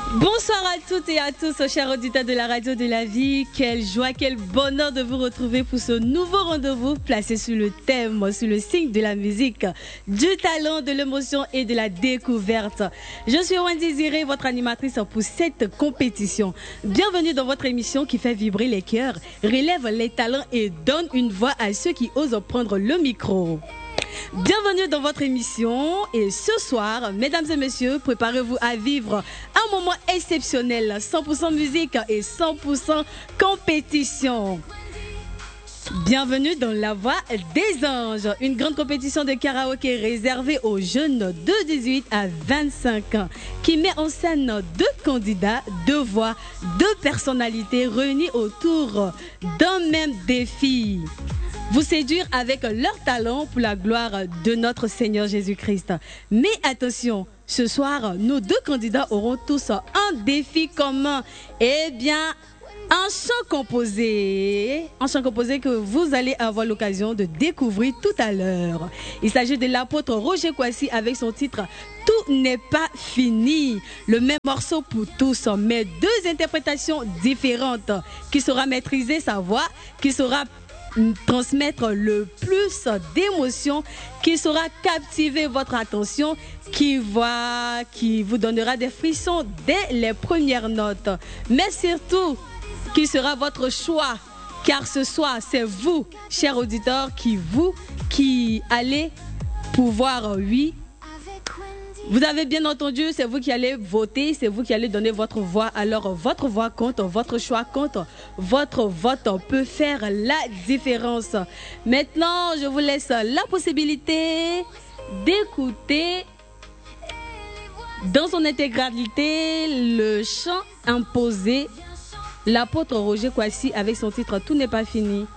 Bonsoir à toutes et à tous, chers auditeurs de la radio de la vie. Quelle joie, quel bonheur de vous retrouver pour ce nouveau rendez-vous placé sur le thème, sur le signe de la musique, du talent, de l'émotion et de la découverte. Je suis Wendy Ziré, votre animatrice pour cette compétition. Bienvenue dans votre émission qui fait vibrer les cœurs, relève les talents et donne une voix à ceux qui osent prendre le micro. Bienvenue dans votre émission et ce soir, mesdames et messieurs, préparez-vous à vivre un moment exceptionnel, 100% musique et 100% compétition. Bienvenue dans La Voix des Anges, une grande compétition de karaoké réservée aux jeunes de 18 à 25 ans qui met en scène deux candidats, deux voix, deux personnalités réunies autour d'un même défi. Vous séduire avec leur talent pour la gloire de notre Seigneur Jésus-Christ. Mais attention, ce soir, nos deux candidats auront tous un défi commun. Eh bien, un chant composé que vous allez avoir l'occasion de découvrir tout à l'heure. Il s'agit de l'apôtre Roger Kwasi avec son titre « Tout n'est pas fini ». Le même morceau pour tous, mais deux interprétations différentes. Qui saura maîtriser sa voix, qui saura transmettre le plus d'émotions, qui saura captiver votre attention, qui vous donnera des frissons dès les premières notes. Mais surtout, qui sera votre choix, car ce soir, c'est vous, chers auditeurs, qui allez pouvoir, oui. Vous avez bien entendu, c'est vous qui allez voter, c'est vous qui allez donner votre voix. Alors, votre voix compte, votre choix compte, votre vote peut faire la différence. Maintenant, je vous laisse la possibilité d'écouter dans son intégralité le chant imposé, l'apôtre Roger Kwasi avec son titre « Tout n'est pas fini ».